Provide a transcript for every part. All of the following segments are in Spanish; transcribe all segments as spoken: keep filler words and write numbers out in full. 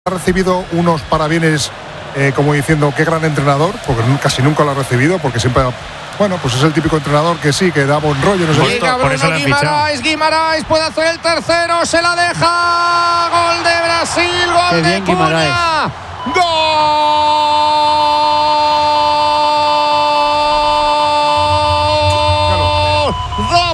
Ha recibido unos parabienes eh, como diciendo qué gran entrenador, porque casi nunca lo ha recibido, porque siempre, bueno, pues es el típico entrenador que sí, que da buen rollo. No sé. Llega Bruno Guimaraes, Guimaraes puede hacer el tercero, se la deja. Gol de Brasil, gol qué de bien, Cunha. Guimaraes. Gol da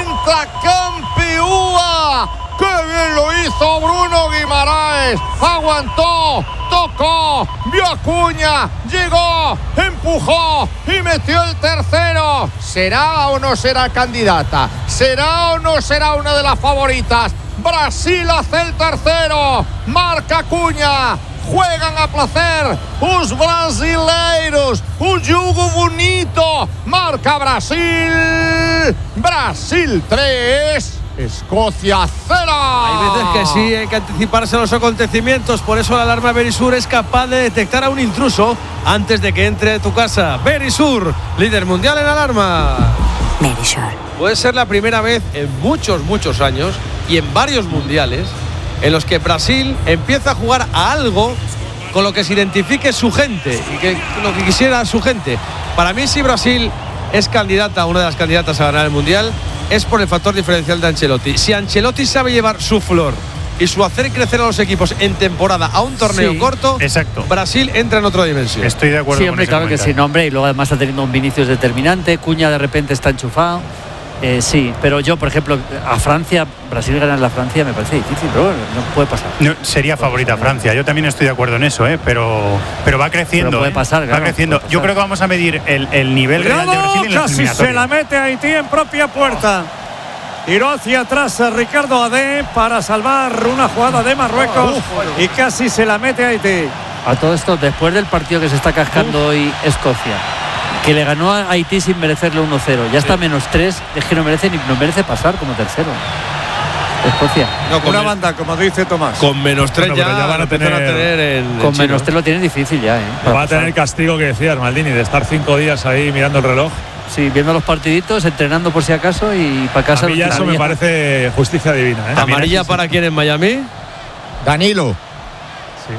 pentacampeúa. ¡Qué bien lo hizo Bruno Guimaraes! Aguantó, tocó, vio a Cunha, llegó, empujó y metió el tercero. ¿Será o no será candidata? ¿Será o no será una de las favoritas? Brasil hace el tercero, marca Cunha. Juegan a placer os brasileiros, un juego bonito, marca Brasil, Brasil tres, Escocia cero. Hay veces que sí, hay que anticiparse a los acontecimientos, por eso la alarma Verisur es capaz de detectar a un intruso antes de que entre a tu casa. Verisur, líder mundial en alarma. Verisur. Puede ser la primera vez en muchos, muchos años y en varios mundiales en los que Brasil empieza a jugar a algo con lo que se identifique su gente y que lo que quisiera su gente. Para mí, si Brasil es candidata, una de las candidatas a ganar el Mundial, es por el factor diferencial de Ancelotti. Si Ancelotti sabe llevar su flor y su hacer crecer a los equipos en temporada a un torneo sí, corto, exacto. Brasil entra en otra dimensión. Estoy de acuerdo sí, con hombre, ese claro que comentario. sí, nombre, y luego además está teniendo un Vinicius determinante, Cunha de repente está enchufado. Eh, sí, pero yo, por ejemplo, a Francia, Brasil ganar la Francia me parece difícil, pero bueno, no puede pasar. No, sería puede favorita pasar, Francia, yo también estoy de acuerdo en eso, ¿eh? pero, pero va creciendo. Pero puede ¿eh? pasar, claro, va creciendo. puede pasar. Yo creo que vamos a medir el, el nivel real de Brasil en la Casi se la mete Haití en propia puerta. Tiró hacia atrás a Ricardo Adé para salvar una jugada de Marruecos y casi se la mete Haití. A todo esto, después del partido que se está cascando hoy Escocia, que le ganó a Haití sin merecerle uno cero, ya está menos tres, es que no merece ni no merece pasar como tercero. Escocia. No, con una men- banda, como dice Tomás. Con menos tres Bueno, ya, pero ya van a empiezan tener- a tener el, el Con chino. menos tres lo tiene difícil ya, ¿eh? Va Para a tener el pasar. castigo que decías, Maldini, de estar cinco días ahí mirando el reloj. Sí, viendo los partiditos, entrenando por si acaso y para casa. A mí ya eso me parece justicia divina, ¿eh? ¿Amarilla para quién en Miami? Danilo. Sí.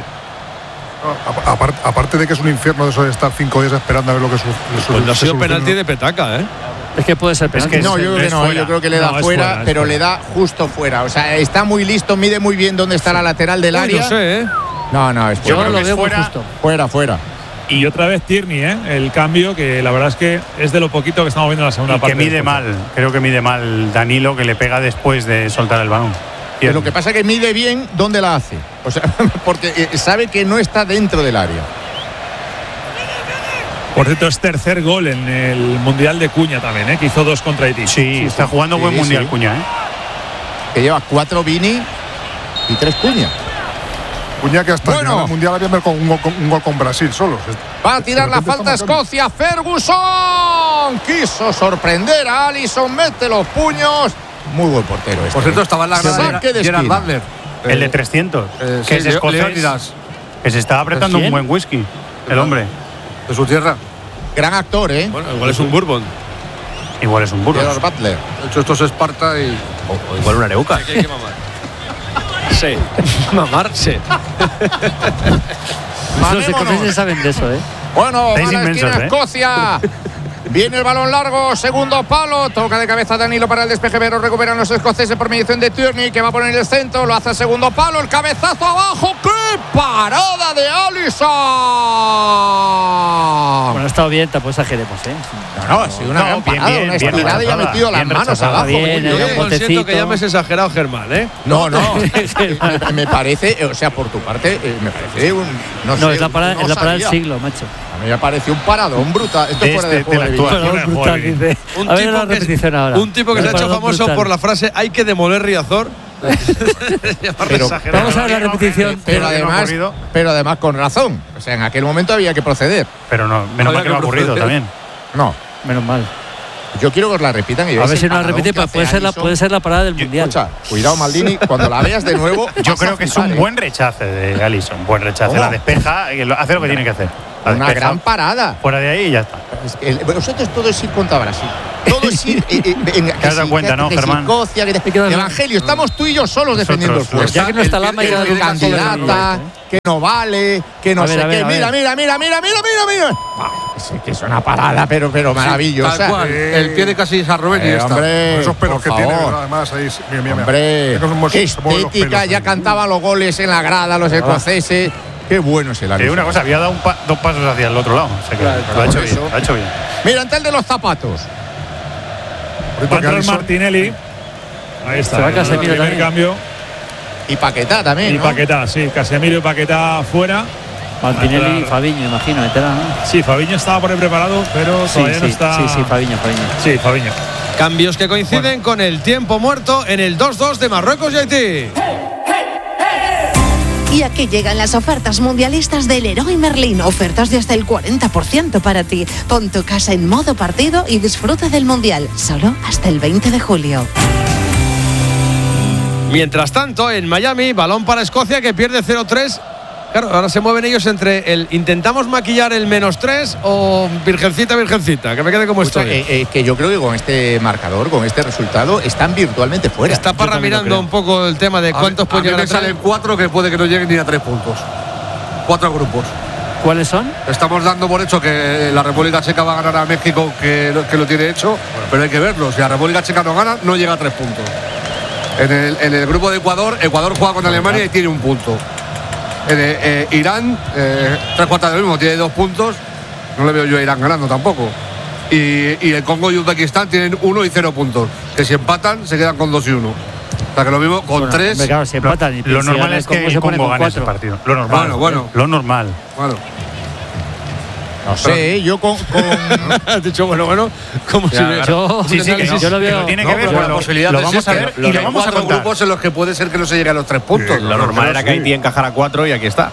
No, aparte, aparte de que es un infierno eso de estar cinco días esperando a ver lo que su, su, Pues no ha se sido soluciona. penalti de petaca, ¿eh? Es que puede ser Es penalti. que No, yo creo que es no, fuera. yo creo que le da No, es fuera, fuera, es pero fuera. le da justo fuera. O sea, está muy listo, mide muy bien dónde está la lateral del Uy, área. no sé, ¿eh? No, no, es Yo fuera. lo que es veo muy fuera. justo. Fuera, fuera. Y otra vez Tierney, ¿eh? El cambio, que la verdad es que es de lo poquito que estamos viendo en la segunda Y parte. que mide del mal, creo que mide mal Danilo, que le pega después de soltar el balón. Pero lo que pasa es que mide bien dónde la hace. O sea, porque eh, sabe que no está dentro del área. Por cierto, es tercer gol en el Mundial de Cunha también, ¿eh? Que hizo dos contra Haití. Sí, está jugando Sí, buen mundial sí. Cunha, ¿eh? Que lleva cuatro Vini y tres Cunha. Cunha, que hasta Bueno. el final del mundial había marcado un gol, con, un gol con Brasil solo. Va a tirar De la repente falta está marcando. Escocia. Ferguson quiso sorprender a Alisson. Mete los puños. Muy buen portero este. Por cierto, estaba en la Se grada saque de Gerard esquina. Butler. El de trescientos, Eh, que sí, es Leo- escocés, Leónidas, que se está apretando ¿Quién? un buen whisky, el hombre. de su tierra. Gran actor, ¿eh? Bueno, igual es un bourbon. Igual es un burro. Gerard Butler. De hecho, esto es Esparta y. O, o igual una areuca. ¿Qué hay que mamar? Sí. Mamarse. Los escoceses saben de eso, ¿eh? Bueno, Estáis va a la inmensos, esquina ¿eh? Escocia. Viene el balón largo, segundo palo, toca de cabeza Danilo para el despeje, pero recuperan los escoceses por mediación de Tierney, que va a poner el centro, lo hace el segundo palo, el cabezazo abajo, ¡qué parada de Alisson! Bueno, ha estado bien, tampoco exageremos, ¿eh? No, no, ha sido una No, gran bien, parada, bien, una bien estirada y ha rechazada, metido las bien manos rechazada. abajo. Bien, muy era Yo bien. un consiento que botecito. llames exagerado, Germán, ¿eh? No, no, me, me parece, o sea, por tu parte, eh, me parece un. No, No, sé, es la parada, no es la parada del sabía. siglo, macho. A mí me parece un paradón brutal. Esto De fuera este- de juego de la de vida. actuación. Pero es brutal, dice. Un A ver tipo la que es- repetición ahora. Un tipo que se ha hecho Paradón famoso brutal. por la frase hay que demoler Riazor. Pero- Vamos a ver la repetición. Pero Pero además, ocurrido. pero además con razón. O sea, en aquel momento había que proceder. Pero no, menos mal Había que no ha que ocurrido proceder. también. No, Menos mal. yo quiero que os la repitan. Y A veáis ver si el no la paradón repite, que pues hace puede ser, la, Alisson. puede ser la parada del mundial. Escucha, cuidado Maldini, cuando la veas de nuevo. Yo vas a creo que es flipar, un ¿eh? buen rechace de Allison, buen rechace. ¿Cómo? La despeja y lo- hace lo que tiene que hacer. La Una despeja gran parada. fuera de ahí y ya está. Es que el- vosotros todo es ir contra Brasil. Todo es ir. eh, eh, en- que Te has dado si- cuenta, que- ¿no, que si Germán? Escocia, que te- Hay que darle- Evangelio, estamos tú y yo solos defendiendo el Nosotros, juego. Ya que no está el- Lama, hay que el- darle el una sola Candidata, ¿eh? que no vale, que no A ver, sé a ver, qué. a Mira, ver. mira, mira, mira, mira, mira, mira. Ah, es que es una parada, pero, pero maravillosa. Tal cual. El pie de Casillas a Rubén y Eh, ya está. hombre, Esos pelos por que tiene, favor. además, ahí. Mira, mira, mira. Hombre, Mira cómo qué se mueven los estética, pelos ya ahí. cantaban los goles en la grada los escoceses. Qué bueno es el Que árbitro. una cosa, había dado un pa- dos pasos hacia el otro lado. O sea que Claro, lo ha hecho por bien, eso. lo ha hecho bien. Mira, ante el de los zapatos. Ahorita Va a que entrar Alisson- Martinelli. Ahí está. Se va el Casemiro primer también. cambio. Y Paquetá también, Y ¿no? Paquetá, sí. Casemiro y Paquetá fuera. Martinelli y Entrar- Fabiño, imagino, meterá, ¿no? Sí, Fabiño estaba por ahí preparado, pero Sí, todavía no sí, está. sí, sí, Fabiño, Fabiño. Sí, Fabiño. Cambios que coinciden con el tiempo muerto en el dos dos de Marruecos y Haití. Y aquí llegan las ofertas mundialistas del Leroy Merlin. Ofertas de hasta el cuarenta por ciento para ti. Pon tu casa en modo partido y disfruta del Mundial. Solo hasta el veinte de julio. Mientras tanto, en Miami, balón para Escocia que pierde cero tres. Claro, ahora se mueven ellos entre el intentamos maquillar el menos tres o virgencita, virgencita, que me quede como Escucha, estoy. eh, eh, que yo creo que con este marcador, con este resultado, están virtualmente fuera. Está Parra mirando un poco el tema de A cuántos mí- pueden a mí llegar a me tres. salen cuatro que puede que no lleguen ni a tres puntos. Cuatro grupos. ¿Cuáles son? Estamos dando por hecho que la República Checa va a ganar a México, que lo, que lo tiene hecho, pero hay que verlo. Si la República Checa no gana, no llega a tres puntos. En el, en el grupo de Ecuador, Ecuador juega con Alemania y tiene un punto. En el- eh, Irán, eh, tres cuartas de lo mismo, tiene dos puntos. No le veo yo a Irán ganando tampoco. Y, y el Congo y Uzbekistán tienen uno y cero puntos. Que si empatan, se quedan con dos y uno. O sea que lo mismo con Bueno, tres. hombre, claro, si empatan y Lo si normal gana es que Congo, el se pone Congo con gane ese cuatro. partido. Lo normal. Bueno, bueno. Lo normal. Bueno, No sé, yo con. con Has dicho, bueno, bueno, como si me- Yo, Sí, sí, que no, yo lo que veo. lo tiene no, que ver, pero pero la lo- posibilidad lo es vamos a ver esta. y lo Hay vamos a cuatro contar. grupos en los que puede ser que no se llegue a los tres puntos. Lo normal era que sí. Haití encajara cuatro y aquí está.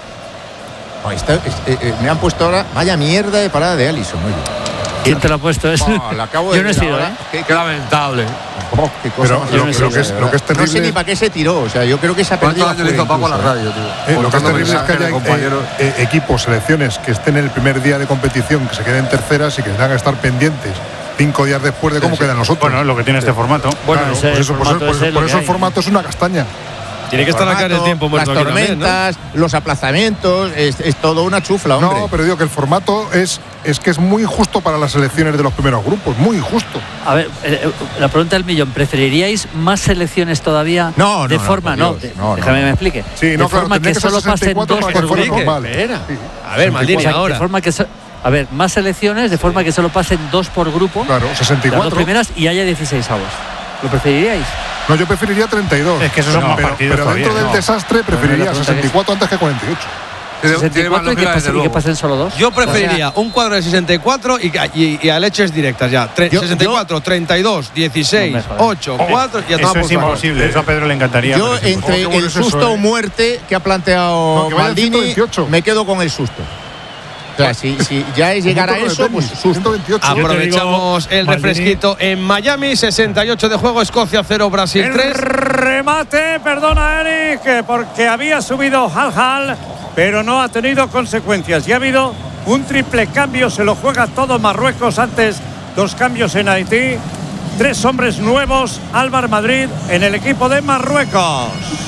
Oh, está- es- eh, eh, me han puesto ahora. Vaya mierda de parada de Alisson, oye. ¿Quién te lo ha puesto? Es- Oh, la acabo de yo no he ver sido, ahora. ¿eh? Qué, Qué lamentable. oh, qué cosa Pero más lo- horrible, lo que de es- verdad. lo que es No sé terrible- ni para qué se tiró. O sea, yo creo que se ha perdido. ¿Cuántos años le la hizo Paco a la incluso, ¿eh? radio, tío? Eh, lo que es Contando terrible es que mensajes de haya compañeros. eh, eh, equipos, selecciones que estén en el primer día de competición, que se queden terceras y que tengan que estar pendientes cinco días después de cómo quedan nosotros. Bueno, es lo que tiene este formato. Bueno, Claro, ese por eso, por eso- formato por ese eso- es por lo eso que el hay. formato es una castaña. Tiene que estar acá en el Formato, tiempo muerto las aquí también, ¿no? tormentas, los aplazamientos, es, es todo una chufla, hombre. No, pero digo que el formato es, es que es muy injusto para las selecciones de los primeros grupos, muy injusto. A ver, eh, eh, la pregunta del millón, ¿preferiríais más selecciones todavía? No, no, de no, forma, por no, Dios, de- no, no. déjame que me explique. Sí, de no, claro, forma tendría que que ser solo pasen sesenta y cuatro dos para por que fuera grupo. normal. Espera. Sí. A ver, Maldini, O sea, de ahora. forma que so- a ver, más selecciones, de forma que solo pasen dos por grupo. Claro, sesenta y Las dos cuatro. primeras y haya dieciséis avos. ¿Lo preferiríais? No, yo preferiría treinta y dos. Es que esos son más pero, partidos pero dentro todavía, del ¿no? desastre preferiría pregunta sesenta y cuatro antes que cuarenta y ocho. Tiene- tiene más sesenta y cuatro y que, lógica, pasen, desde y que luego. pasen solo dos. Yo preferiría un cuadro de sesenta y cuatro y, y, y a leches directas ya. Tre- Yo- sesenta y cuatro, treinta y dos, dieciséis, No me jodas. ocho, cuatro y ya Eso toma por es saco. imposible. Eso a Pedro le encantaría. Yo pero es imposible. entre Oh, qué bueno el es eso, susto o ¿eh? muerte que ha planteado No, que vaya Maldini, ciento veintiocho. me quedo con el susto. O sea, si, si ya es llegar a Un montón de eso, pues tenis, susto. ciento veintiocho. Yo te Aprovechamos digo, el Maldini- refresquito en Miami, sesenta y ocho de juego, Escocia cero, Brasil El tres. remate, perdona Eric, porque había subido Hal Hal, pero no ha tenido consecuencias. Y ha habido un triple cambio, se lo juega todo Marruecos antes, dos cambios en Haití. Tres hombres nuevos, Álvaro Madrid en el equipo de Marruecos.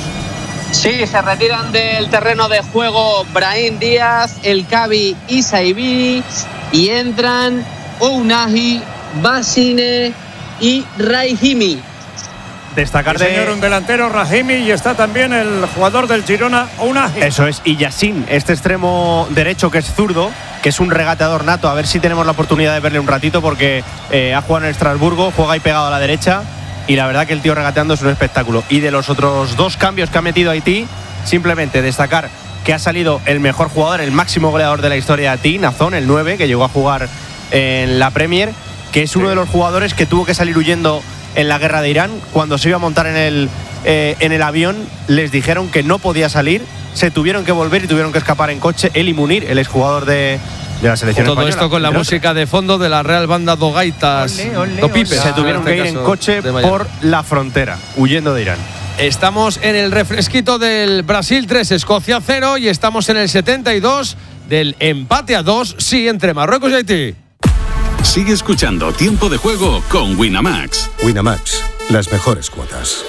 Sí, se retiran del terreno de juego Brahim Díaz, El Kabi y Saibi y entran Ounahi, Basine y Raihimi. Destacar Sí, señor, un de. delantero Rahimi y está también el jugador del Girona, Ounahi. Eso es. Y Yassin, este extremo derecho que es zurdo, que es un regateador nato. A ver si tenemos la oportunidad de verle un ratito porque eh, ha jugado en el Estrasburgo, juega ahí pegado a la derecha. Y la verdad que el tío regateando es un espectáculo. Y de los otros dos cambios que ha metido Haití, simplemente destacar que ha salido el mejor jugador, el máximo goleador de la historia de Haití, Nazón, el nueve, que llegó a jugar en la Premier, que es uno de los jugadores que tuvo que salir huyendo en la guerra de Irán. Cuando se iba a montar en el, eh, en el avión, les dijeron que no podía salir, se tuvieron que volver y tuvieron que escapar en coche. Él y Munir, el exjugador de, de la selección Todo española, esto con la entre otros. música de fondo de la Real Banda do Gaitas, Ole, ole, do ole. Pipes, Se tuvieron en este que ir en caso, coche de Miami. por la frontera, huyendo de Irán. Estamos en el refresquito del Brasil tres, Escocia cero y estamos en el setenta y dos del empate a dos, sí, entre Marruecos y Haití. Sigue escuchando Tiempo de Juego con Winamax. Winamax, las mejores cuotas.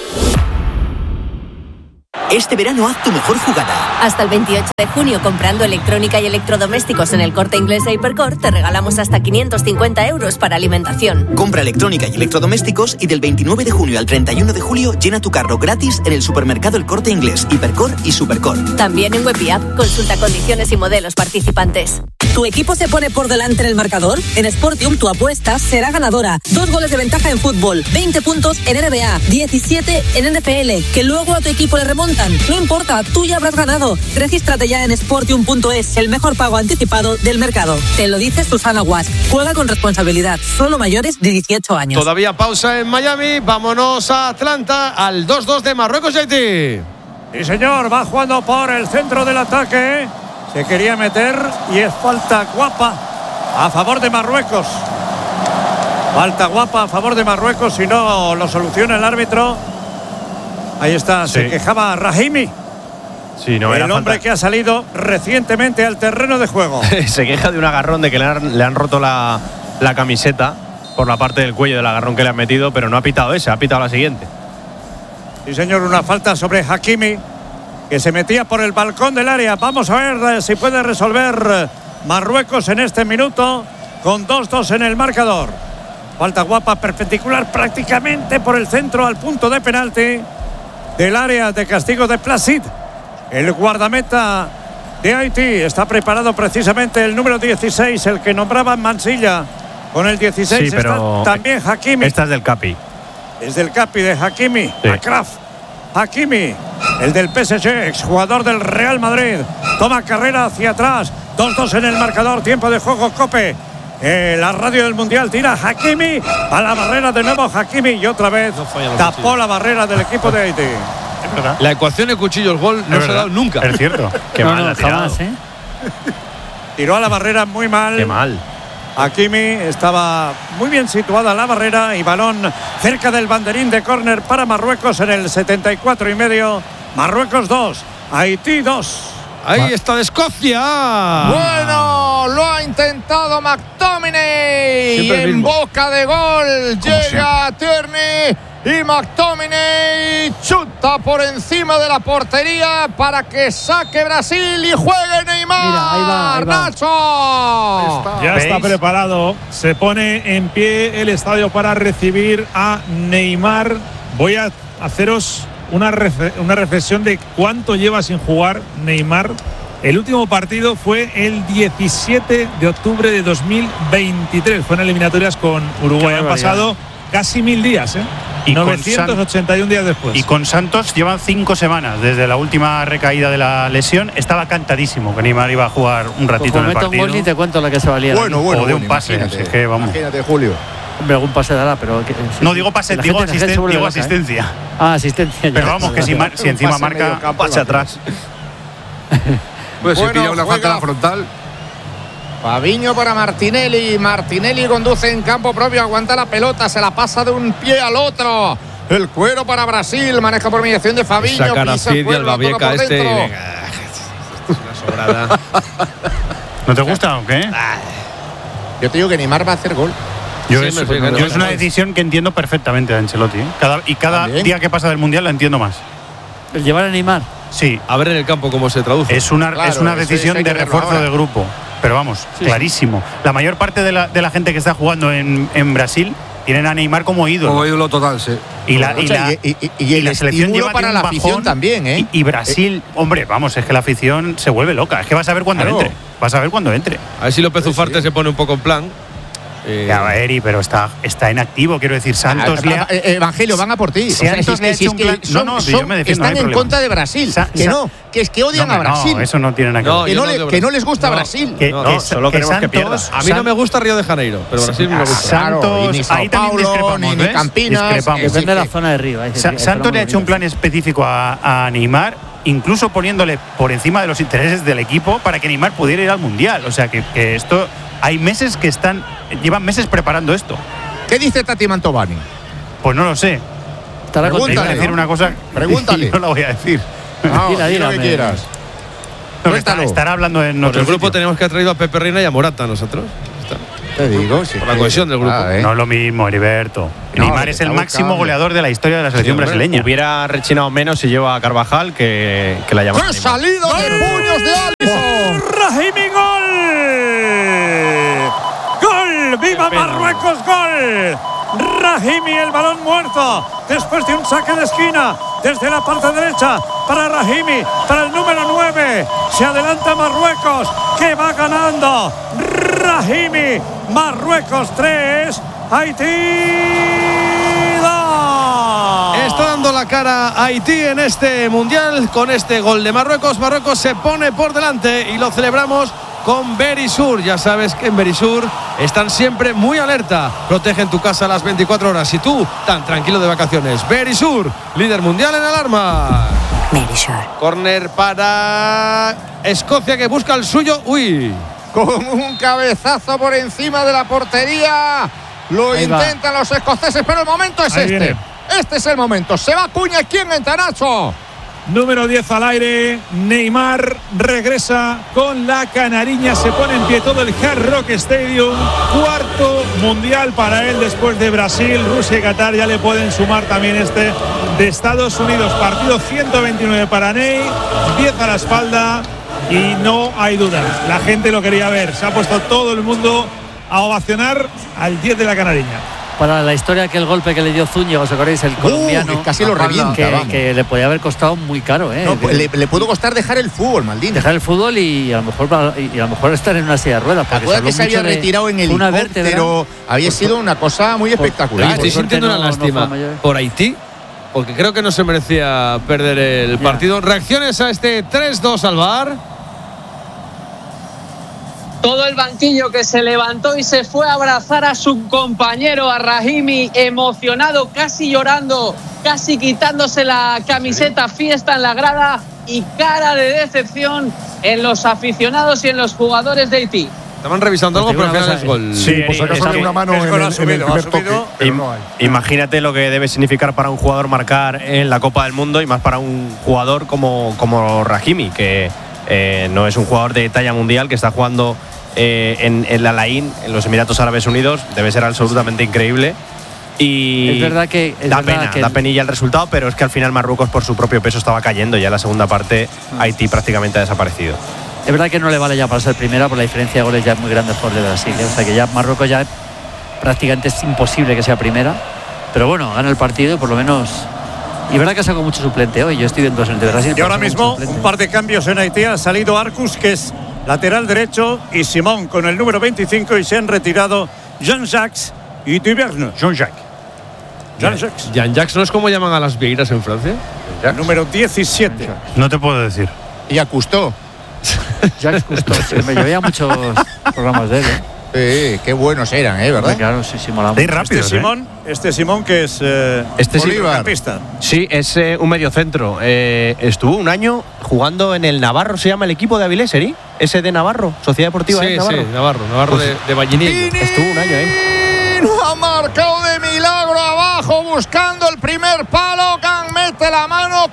Este verano haz tu mejor jugada. Hasta el veintiocho de junio, comprando electrónica y electrodomésticos en el Corte Inglés de Hipercor, te regalamos hasta quinientos cincuenta euros para alimentación. Compra electrónica y electrodomésticos y del veintinueve de junio al treinta y uno de julio llena tu carro gratis en el supermercado El Corte Inglés, Hipercor y Supercor. También en web y app. Consulta condiciones y modelos participantes. ¿Tu equipo se pone por delante en el marcador? En Sportium tu apuesta será ganadora. Dos goles de ventaja en fútbol, veinte puntos en N B A, diecisiete en N F L, que luego a tu equipo le remontan. No importa, tú ya habrás ganado. Regístrate ya en sportium punto es, el mejor pago anticipado del mercado. Te lo dice Susana Guas. Juega con responsabilidad. Solo mayores de dieciocho años. Todavía pausa en Miami. Vámonos a Atlanta al dos dos de Marruecos y Haití. Sí, señor. Va jugando por el centro del ataque. Se quería meter y es falta guapa a favor de Marruecos. Falta guapa a favor de Marruecos, si no lo soluciona el árbitro. Ahí está, sí. Se quejaba Rahimi. Sí, no, el era hombre falta. Que ha salido recientemente al terreno de juego. Se queja de un agarrón, de que le han, le han roto la, la camiseta por la parte del cuello del agarrón que le han metido, pero no ha pitado ese, ha pitado la siguiente. Sí, señor, una falta sobre Hakimi, que se metía por el balcón del área. Vamos a ver si puede resolver Marruecos en este minuto con dos dos en el marcador. Falta guapa, perpendicular prácticamente por el centro al punto de penalti del área de castigo de Placid. El guardameta de Haití está preparado precisamente el número dieciséis, el que nombraba Mansilla. Con el dieciséis sí, pero está también Hakimi. Esta es del Capi. Es del Capi de Hakimi. Sí. Akraf Hakimi, el del P S G, exjugador del Real Madrid. Toma carrera hacia atrás. dos dos en el marcador. Tiempo de juego, Cope. Eh, la radio del Mundial tira Hakimi a la barrera de nuevo. Hakimi y otra vez no tapó cuchillos. La barrera del equipo de Haití. La ecuación de cuchillos gol no se ha dado nunca. Es cierto. Qué no, mal no, ha tirado. jamás, ¿eh? Tiró a la barrera muy mal. Qué mal. Hakimi estaba muy bien situada la barrera y balón cerca del banderín de córner para Marruecos en el setenta y cuatro y medio. Marruecos dos, Haití dos. Ahí está de Escocia. Bueno, lo ha intentado McTominay. En boca de gol llega Tierney y McTominay chuta por encima de la portería para que saque Brasil y juegue Neymar. Mira, ahí va, ahí va. Nacho. Ya ¿Veis? está preparado. Se pone en pie el estadio para recibir a Neymar. Voy a haceros una, ref- una reflexión de cuánto lleva sin jugar Neymar. El último partido fue el diecisiete de octubre de dos mil veintitrés. Fue en eliminatorias con Uruguay. Han pasado casi mil días, ¿eh? Y novecientos ochenta y uno días después. Y con Santos llevan cinco semanas desde la última recaída de la lesión. Estaba cantadísimo que Neymar iba a jugar un ratito pues en el meto partido. un gol y te cuento la que se valía. Bueno, bueno, o de un bueno, pase. imagínate, Es que, vamos. imagínate, Julio. Hombre, algún pase dará, pero... Que, sí, No sí. digo pase, La digo, gente- la gente asisten- se vuelve digo loca, ¿eh? asistencia. Ah, asistencia. Pero ya. vamos, que si, mar- si encima marca, Pase atrás. Pues Bueno, si pilla una juega. falta en la frontal. Fabiño para Martinelli. Martinelli conduce en campo propio, aguanta la pelota, se la pasa de un pie al otro. El cuero para Brasil, maneja por mediación de Fabiño. Esa cara pisa el Cid y cuero, la toca Albavieca por este. dentro. Venga, es una sobrada. ¿no te gusta o qué? Yo te digo que Neymar va a hacer gol. Yo, Sí, es, me fui, yo no, es una no. decisión que entiendo perfectamente de Ancelotti. ¿eh? Cada, y cada ¿También? día que pasa del Mundial la entiendo más. El llevar a Neymar. Sí, A ver en el campo cómo se traduce. es una, Claro, es una eso- decisión eso hay de que verlo refuerzo ahora. de grupo. Pero vamos, Sí. clarísimo. La mayor parte de la, de la gente que está jugando en, en Brasil tienen a Neymar como ídolo. Como ídolo total, sí. Y la, y la, y, y- y- y y el la selección estímulo lleva para de la un afición bajón, también, ¿eh? Y, y Brasil, hombre, vamos, es que la afición se vuelve loca. Es que vas a ver cuando Claro. entre. Vas a ver cuando entre. A ver si López Ufarte se pone un poco en plan. Eh, Ya, Eri, pero está, está en activo, quiero decir, Santos Ah, le ha- ah, eh, Evangelio, van a por ti. O Si sea, Santos si es le ha que- si hecho es un plan- que no, son- no, si son- yo me defiendo, no están hay en problema. contra de Brasil. Sa- que sa- no, que es que odian No, a hombre, no, Brasil. eso no tiene nada que No, ver. que, yo no no le- odio que no Brasil. les gusta No. Brasil. Que, No, que- no, solo que queremos que pierda. Santos- a mí no me gusta Río de Janeiro, pero Brasil me gusta. Claro, Santos, y ni Sao ahí también Paulo, discrepamos, ni- ni ¿ves? Campinas, Discrepamos. es Depende de la que- zona de arriba. es Sa- decir, Santos le ha muy hecho un bonito. plan específico a, a Neymar, incluso poniéndole por encima de los intereses del equipo para que Neymar pudiera ir al Mundial. O sea que, que esto, hay meses que están, llevan meses preparando esto. ¿Qué dice Tati Mantovani? Pues no lo sé. Estará Te iba a decir ¿no? una cosa. Pregúntale. Y no la voy a decir. No, Dila, di lo que dila, quieras. No, que está- estará hablando en Por otro el grupo sitio. tenemos que haber traído a Pepe Reina y a Morata nosotros. Está. Te digo, sí. Por la cohesión del grupo. Ah, ¿eh? No es lo mismo, Heriberto. No, Neymar que es el está máximo buscando. goleador de la historia de la selección Sí, hombre. brasileña. Hubiera rechinado menos si lleva a Carvajal que, que la llamada. ¡Qué salida de puños de Alisson! ¡Rahimi, gol! ¡Gol! ¡Viva Marruecos, gol! Rahimi, el balón muerto. Después de un saque de esquina, desde la parte derecha, para Rahimi, para el número nueve. Se adelanta Marruecos, que va ganando. Rahimi, Marruecos tres, Haití dos. Está dando la cara Haití en este mundial con este gol de Marruecos. Marruecos se pone por delante y lo celebramos con Berisur. Ya sabes que en Berisur están siempre muy alerta. Protegen tu casa a las veinticuatro horas y tú tan tranquilo de vacaciones. Berisur, líder mundial en alarma. Verisur. Corner para Escocia que busca el suyo. Uy. Con un cabezazo por encima de la portería. Lo Ahí va. intentan los escoceses, pero el momento es Ahí este. viene. Este es el momento. Se va Cuña. ¿Quién entra, Nacho? Número diez al aire. Neymar regresa con la canariña. Se pone en pie todo el Hard Rock Stadium. Cuarto mundial para él después de Brasil, Rusia y Qatar. Ya le pueden sumar también este de Estados Unidos. Partido ciento veintinueve para Ney. diez a la espalda. Y no hay dudas. La gente lo quería ver. Se ha puesto todo el mundo a ovacionar al diez de la canariña. Para la historia que el golpe que le dio Zúñiga, ¿os acordáis? El colombiano. que casi lo La espalda, revienta, que, vamos. que le podía haber costado muy caro, ¿eh? No, Que- le, le pudo costar dejar el fútbol, maldito. dejar el fútbol y a lo mejor y a lo mejor estar en una silla de ruedas. porque Acuérdate que habló se había mucho de retirado en una vértebra. helicóptero. Había sido una cosa muy espectacular. Estoy suerte sintiendo no- una no lástima fue mayor. por Haití, porque creo que no se merecía perder el Ya. partido. Reacciones a este tres dos al V A R. Todo el banquillo que se levantó y se fue a abrazar a su compañero, a Rahimi, emocionado, casi llorando, casi quitándose la camiseta, fiesta en la grada y cara de decepción en los aficionados y en los jugadores de Haití. Estaban revisando algo, Pues pero te al digo final una es cosa, gol. Sí, Por si acaso es hay que- una mano en el el, gol ha en el subido, ha primer subido. toque, pero no hay. Imagínate lo que debe significar para un jugador marcar en la Copa del Mundo y más para un jugador como, como Rahimi, que eh, no es un jugador de talla mundial, que está jugando eh, en el Al-Ain, en los Emiratos Árabes Unidos. Debe ser absolutamente increíble. Y Es verdad que- es da verdad pena, que da el- penilla el resultado, pero es que al final Marruecos por su propio peso estaba cayendo. Ya en la segunda parte Haití prácticamente ha desaparecido. Es verdad que no le vale ya para ser primera, por la diferencia de goles ya es muy grande por de Brasil, ¿eh? O sea que ya Marruecos ya prácticamente es imposible que sea primera. Pero bueno, gana el partido y por lo menos. Y verdad que ha sacado mucho suplente hoy. Yo estoy viendo el de Brasil. Y ahora pero ha sacado mismo mucho suplente. un par de cambios en Haití. Ha salido Arcus, que es lateral derecho, y Simón con el número veinticinco, y se han retirado Jean-Jacques y Duvergne. Jean-Jacques. Jean-Jacques, Jean-Jacques no es como llaman a las vieiras en Francia. número diecisiete. No te puedo decir. Y a Cousteau. Jacques Cousteau, sí, me llevé a muchos programas de él, ¿eh? Sí, qué buenos eran, ¿eh? ¿Verdad? Claro, sí, sí, mola Estáis mucho. rápidos, Este ¿eh? Simón, este Simón que es eh, Este sí. centrocampista. Sí, es eh, un mediocentro. Eh, estuvo un año jugando en el Navarro, se llama el equipo de Avilés, ¿eh? Ese de Navarro, Sociedad Deportiva Sí, de Navarro. sí, Navarro, Navarro Pues- de, de Vallinillo. Estuvo un año ahí. No ha marcado de milagro abajo buscando el primer palo. Can mete la mano,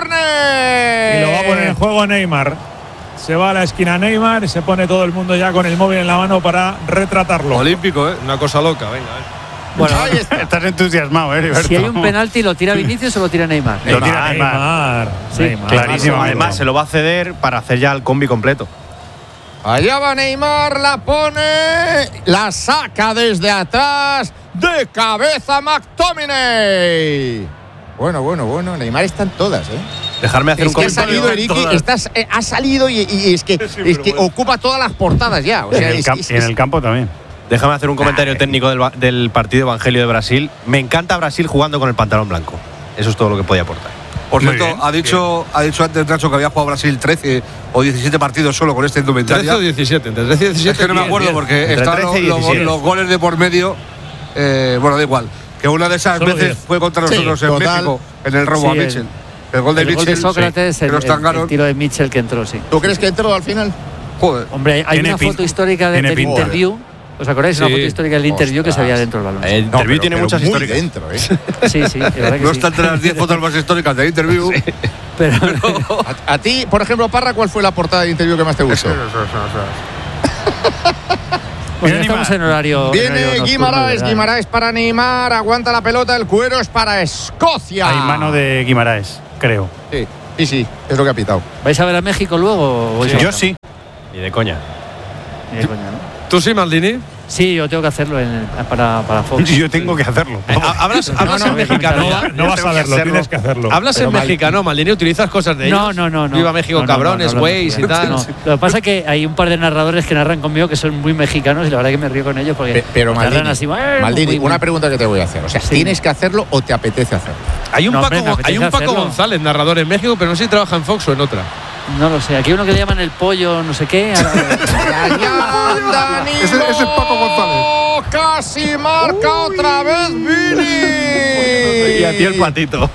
córner. Y lo va a poner en juego Neymar. Se va a la esquina Neymar y se pone todo el mundo ya con el móvil en la mano para retratarlo. Olímpico, ¿eh? Una cosa loca, venga. eh. Bueno, Estás entusiasmado, ¿eh, Heriberto? si hay un penalti, ¿lo tira Vinicius o lo tira Neymar? Lo tira Neymar. Neymar. Sí, Neymar. clarísimo. Además, se lo va a ceder para hacer ya el combi completo. Allá va Neymar, la pone, la saca desde atrás, de cabeza McTominay. Bueno, bueno, bueno. Neymar están todas, ¿eh? Dejarme hacer Es un que ha comentario. salido Eriki, estás, eh, ha salido y, y es que, es que ocupa todas las portadas ya. O En sea, el, es- cam- es- y en el campo también. Déjame hacer un comentario técnico del, ba- del partido Evangelio de Brasil. Me encanta Brasil jugando con el pantalón blanco. Eso es todo lo que podía aportar. Por Muy cierto, bien, ha dicho, ha dicho antes Nacho que había jugado Brasil trece o diecisiete partidos solo con esta indumentaria. trece o diecisiete, entre trece y diecisiete. Es que no me diez, acuerdo diez. porque Entre estaban trece y los, los- diecisiete. los goles de por medio. eh, bueno, da igual. Que una de esas Solo veces diez. fue contra Sí, nosotros en total. México, en el robo Sí, a el- Mitchell. El gol de El gol Mitchell. de Sócrates, sí, que el, nos el- tangaron. el tiro de Mitchell que entró, sí. ¿Tú crees que entró al final? Joder. Hombre, hay Tiene una pin- foto histórica de, tiene del pinta. interview ¿Os acordáis? Sí. Una foto histórica del Interview que se veía dentro del balón. El No, Interview pero- tiene pero muchas muy históricas. dentro, ¿eh? Sí, sí, de verdad que No sí. está entre las diez fotos más históricas del Interview. Pero, A, a ti, por ejemplo, Parra, ¿cuál fue la portada de interview que más te gustó? bueno, ya estamos en horario. en Viene horario nocturno, Guimaraes, ¿verdad? Guimaraes para Neymar, aguanta la pelota, el cuero es para Escocia. Hay mano de Guimaraes, creo. Sí, sí, sí, es lo que ha pitado. ¿Vais a ver a México luego? o vais a Yo ver? sí. Ni de coña. Ni de coña, ¿no? ¿Tú sí, Maldini? Sí, yo tengo que hacerlo en- para, para Fox. Yo tengo que hacerlo. Eh, ha- Hablas, hablas no, en mexicano. no, No vas a verlo, tienes que hacerlo. Hablas en mexicano, Maldini, utilizas cosas de ellos. No, no, no, no. Viva México, No, no, cabrones, no, no, no, güeyes no, y tal. no. Lo que pasa es que hay un par de narradores que narran conmigo que son muy mexicanos y la verdad que me río con ellos porque Pe- Pero narran Maldini, así. "Eh, Maldini, muy, muy". una pregunta que te voy a hacer. O sea, Sí. ¿tienes que hacerlo o te apetece hacerlo? Hay un No, Paco, hombre, me hay un apetece Paco hacerlo. González, narrador en México, pero no sé si trabaja en Fox o en otra. No lo sé. Aquí hay uno que le llaman el pollo, no sé qué. Ese, ese es Paco González. Casi marca otra vez Vini. Y a ti el patito.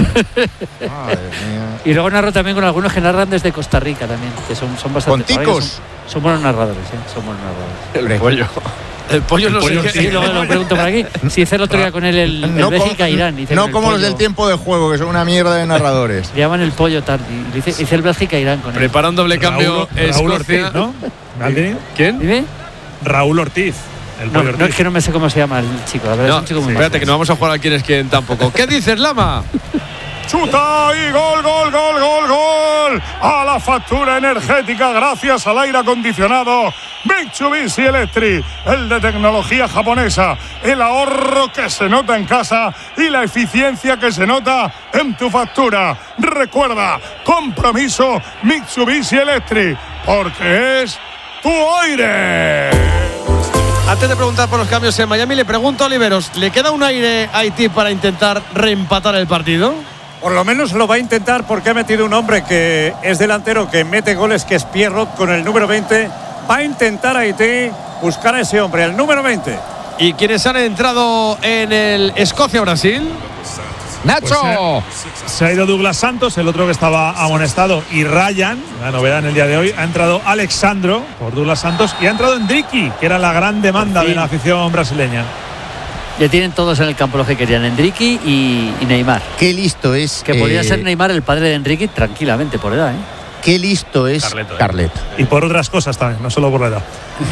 Y luego narro también con algunos que narran desde Costa Rica también, que son, son bastante. ¿Con ticos? Son, son buenos narradores, ¿eh? Son buenos narradores. El pollo. El pollo no sé qué. Sí, luego lo pregunto por aquí. Si hice el otro día con él el, el No Bélgica como- Irán. hice No el como los pollo. del tiempo de juego, que son una mierda de narradores. Le llaman el pollo tal. Y hice, hice el Bélgica Irán con él. Prepara un doble cambio Raúl, Raúl Escocia. Ortiz, ¿no? ¿Maldini? ¿Quién? ¿Dime? Raúl Ortiz. El No, pollo no, Ortiz. es que no me sé cómo se llama el chico. La verdad No, es un chico muy espérate, majo. que no vamos a jugar a quién es quién tampoco. ¿Qué dices, Lama? Chuta y gol, gol, gol, gol, gol. A la factura energética gracias al aire acondicionado Mitsubishi Electric, el de tecnología japonesa, el ahorro que se nota en casa y la eficiencia que se nota en tu factura. Recuerda, compromiso Mitsubishi Electric, porque es tu aire. Antes de preguntar por los cambios en Miami, le pregunto a Oliveros, ¿le queda un aire a Haití para intentar reempatar el partido? Por lo menos lo va a intentar porque ha metido un hombre que es delantero, que mete goles, que es Pierrot con el número veinte. Va a intentar Haití buscar a ese hombre, el número veinte. ¿Y quiénes han entrado en el Escocia-Brasil? Nacho. Pues se ha ido Douglas Santos, el otro que estaba amonestado, y Ryan, la novedad en el día de hoy. Ha entrado Alexandro por Douglas Santos y ha entrado Endricky, que era la gran demanda de la afición brasileña. Ya tienen todos en el campo los que querían, Endricky y, y Neymar. Qué listo es. Que podría eh, ser Neymar el padre de Endricky tranquilamente por edad, ¿eh? Qué listo es Carleto, ¿eh? Carleto. Y por otras cosas también, no solo por la edad.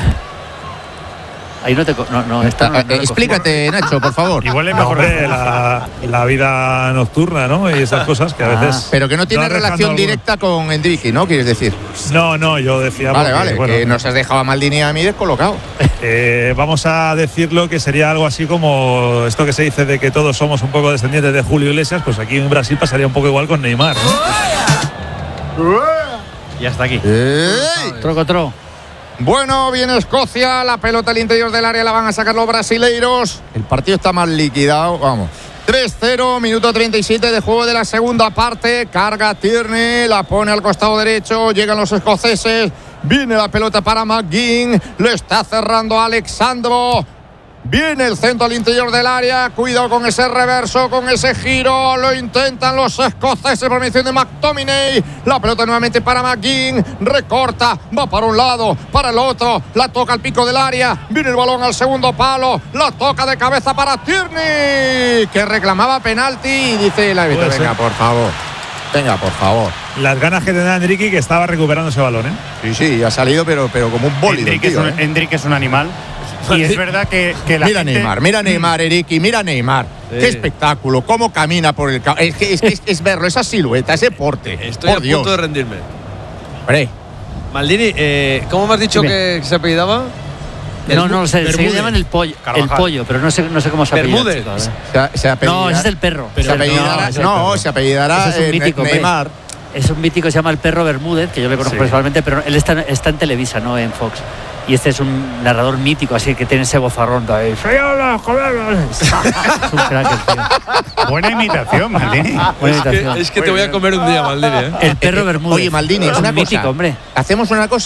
Ahí no te. co- No, no, esta no- no Ah, le eh, explícate, Nacho, por favor. Igual es No, mejor. hombre, la, la vida nocturna, ¿no? Y esas cosas que a Ah. veces. Pero que no tiene vas dejando relación alguno. directa con Endricky, ¿no? ¿Quieres decir? No, no, yo decía. Vale, porque, vale, bueno, que nos has dejado a Maldini y a mí descolocado. eh, vamos a decirlo que sería algo así como esto que se dice de que todos somos un poco descendientes de Julio Iglesias, pues aquí en Brasil pasaría un poco igual con Neymar, ¿no? Y hasta aquí. Troco, tro. Bueno, viene Escocia, la pelota al interior del área la van a sacar los brasileiros. El partido está más liquidado, vamos. tres cero, minuto treinta y siete de juego de la segunda parte. Carga Tierney, la pone al costado derecho. Llegan los escoceses. Viene la pelota para McGinn. Lo está cerrando Alexandro. Viene el centro al interior del área. Cuidado con ese reverso, con ese giro. Lo intentan los escoceses por mención de McTominay. La pelota nuevamente para McGinn. Recorta, va para un lado, para el otro. La toca al pico del área. Viene el balón al segundo palo. La toca de cabeza para Tierney, que reclamaba penalti. Y dice el árbitro: Puede venga, ser. por favor. Venga, por favor. Las ganas que tenía Enrique, que estaba recuperando ese balón, ¿eh? Sí, sí, ha salido, pero, pero como un bólido, Endrick es, tío, un, ¿eh? Endrick es un animal. Y es verdad que, que la Mira gente- Neymar, mira Neymar, Eriki, mira Neymar. Qué espectáculo, cómo camina por el campo. Es que es, que es, es verlo, esa silueta, ese porte. Estoy por a Dios. punto de rendirme. Hombre, Maldini, eh, ¿cómo me has dicho Dime. que se apellidaba? No, no, se, se Bermúdez. llaman el pollo, el Carvajal. pollo, pero no sé, no sé cómo se apellida. Bermúdez. chico, a ver. se, se apellida- No, ese es el perro. Se apellidará, ese es el no, perro. se apellidará Ese es un eh, mítico, hombre. Neymar. Es un mítico que se llama el perro Bermúdez, que yo le conozco Sí. personalmente, pero él está, está en Televisa, no en Fox. Y este es un narrador mítico, así que tiene ese vofarrón. ahí. Es un crack el tío. Buena imitación, Maldini. Buena Es que, imitación. es que te voy a comer un día, Maldini. ¿eh? El perro Bermúdez. Oye, Maldini, es una un cosa. mítico, hombre. Hacemos una cosa.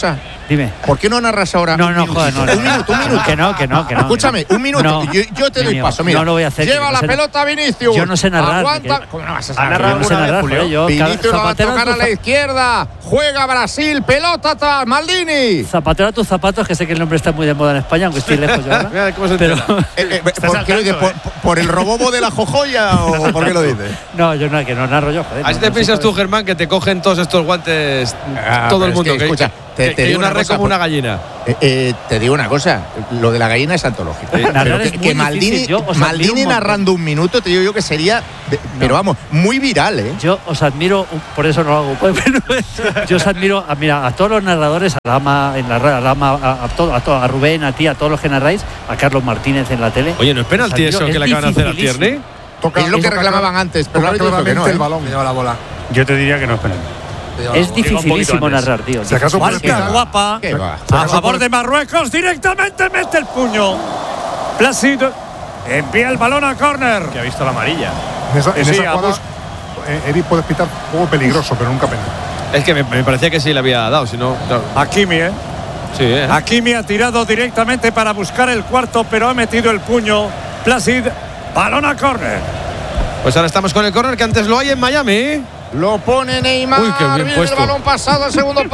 Dime. ¿Por qué no narras ahora? No, un no, minutito? joder, no, no. Un minuto, un minuto. Que no, que no, que no. Escúchame, un minuto. No. Yo, yo te doy Niño, paso, mira. no lo voy a hacer. Lleva que la no sé- pelota Vinicius. Yo no sé narrar. Aguanta. que- ¿Cómo no vas a ¿Ha saber? narrado Yo no sé alguna vez, narrar, Julio? Yo, Vinicius la va a Zapatero tocar tu a la za- izquierda. Juega Brasil. Pelota atrás. Maldini. Zapatero a tus zapatos, que sé que el nombre está muy de moda en España, aunque estoy lejos yo ahora. Mira cómo se Pero entera. Eh, eh, ¿por, qué lo dices? ¿Por, por el robobo de la jojoya o por qué lo dices? no, yo no, que no narro yo, joder. Así no, te no piensas sé tú, cuál Germán, que te cogen todos estos guantes Ah, todo pero el es mundo. que, Que, escucha, te- que- te que digo yo una narré cosa, como una gallina. Eh, eh, te digo una cosa, lo de la gallina es antológico. Eh, narrar Pero es que, muy que Maldini, difícil. Yo os admiro Maldini un montón. narrando un minuto, te digo yo que sería, de- pero vamos, muy viral, ¿eh? Yo os admiro, por eso no lo hago. Pues, pero yo os admiro, a, mira, a todos los narradores, a Lama, en la radio, a Lama, a, a, todo, a, todo, a Rubén, a ti, a todos los que narráis, a Carlos Martínez en la tele. Oye, ¿no es penalti Os admiro, eso que es le acaban de hacer a dificilísimo. Tierney? Toca, Es lo que toca reclamaban antes, pero toca ahora dijo que claramente no, ¿eh? el balón. Lleva la bola. Yo te diría que no es penalti. Es dificilísimo narrar, tío. Si acaso puedes Falta pitar. guapa. ¿Qué va? A favor de Marruecos, directamente mete el puño. Placid envía el balón a córner. Que ha visto la amarilla. En esa, en Sí, esa a jugada, bus- eh, Eric puede pitar juego peligroso, pero nunca penal. Es que me, me parecía que sí le había dado, si no. Claro. Hakimi, ¿eh? Sí, ¿eh? Hakimi ha tirado directamente para buscar el cuarto, pero ha metido el puño. Placid, balón a córner. Pues ahora estamos con el córner que antes lo hay en Miami. Lo pone Neymar. Uy, qué bien Viene puesto. el balón pasado al segundo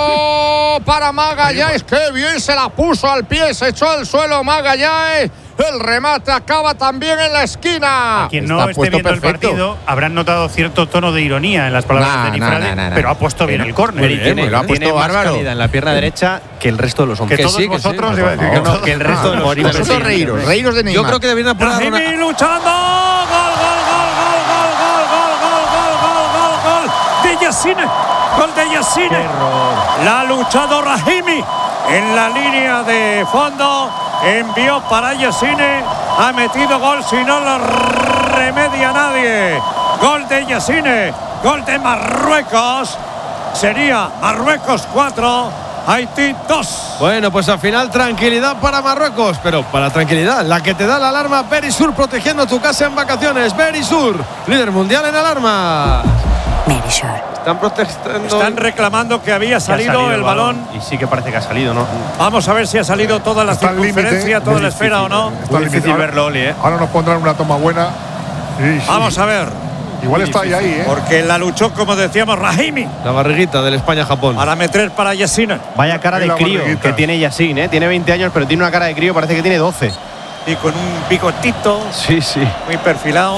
palo para Magallanes. Qué bien se la puso al pie. Se echó al suelo Magallanes. El remate acaba también en la esquina. Quien Está no esté puesto viendo el perfecto. partido habrán notado cierto tono de ironía en las palabras Nah, de nah, Nifrade, nah, nah, pero nah. ha puesto bien el córner. Muy bien, tiene, muy lo ha bien. puesto tiene más bárbaro. calidad en la pierna derecha que el resto de los Que hombres. todos sí, que vosotros, sí. iba a decir Por que favor. no. que el resto de los por hombres. Vosotros reíros, reíros de Neymar. Yo creo que deberían apurar una. Hakimi luchando. Gol, gol, gol, gol, gol, gol, gol, gol, gol, gol, gol, gol de Yassine. Gol de Yassine. La ha luchado Rahimi en la línea de fondo. Envió para Yassine. Ha metido gol, si no lo remedia nadie. Gol de Yassine. Gol de Marruecos. Sería Marruecos cuatro, Haití dos. Bueno, pues al final tranquilidad para Marruecos, pero para tranquilidad, la que te da la alarma Berisur protegiendo tu casa en vacaciones. Berisur, líder mundial en alarma. Merisure. Están protestando. Están reclamando que había Que ha salido, el balón. Y sí que parece que ha salido, ¿no? Vamos a ver si ha salido toda la Está al límite, circunferencia, toda muy la esfera o no. Está al límite. difícil Ahora- verlo, Oli, ¿eh? Ahora nos pondrán una toma buena. Sí, sí. Vamos a ver. Igual está ahí, ahí, ¿eh? Porque la luchó, como decíamos, Rahimi. La barriguita del España-Japón. Para meter para Yassine. Vaya cara de La crío barriguita. que tiene Yassin, ¿eh? Tiene veinte años, pero tiene una cara de crío, parece que tiene doce. Y con un bigotito Sí, sí. muy perfilado.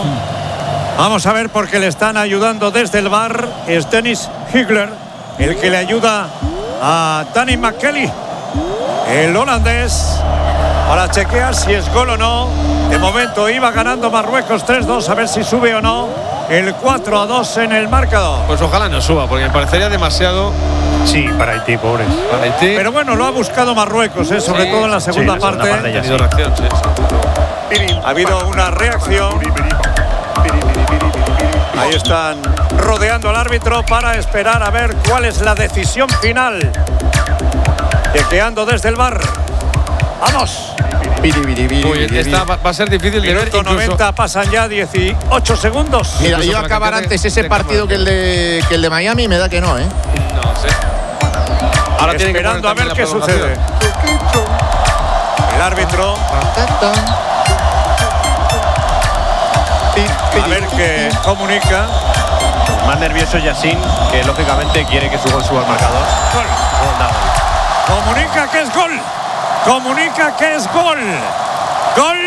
Vamos a ver porque le están ayudando desde el bar. Es Dennis Higler, el que le ayuda a Danny McKelly, el holandés, para chequear si es gol o no. De momento iba ganando Marruecos tres dos, a ver si sube o no. El cuatro a dos en el marcador. Pues ojalá no suba, porque me parecería demasiado Sí, para Haití, pobres. para Haití. Pero bueno, lo ha buscado Marruecos, ¿eh? Sobre Sí, todo en la sí, segunda la segunda parte. parte Ha ya tenido sí. reacción, sí, sí. Ha habido una reacción. Ahí están rodeando al árbitro para esperar a ver cuál es la decisión final. Chequeando desde el bar. ¡Vamos! Uy, esta va, va a ser difícil de ver. Minuto Incluso, noventa, pasan ya dieciocho segundos. Mira, Incluso iba a para acabar que te- antes ese te partido que el, de, que el de Miami y me da que no, ¿eh? no sé. Ahora tiene que Esperando poner a ver también qué la sucede. prolongación. El árbitro. A ver qué comunica. Más nervioso Yassin, que lógicamente quiere que su gol suba al marcador. Gol. Gol dado. Comunica que es gol. Comunica que es gol. Gol.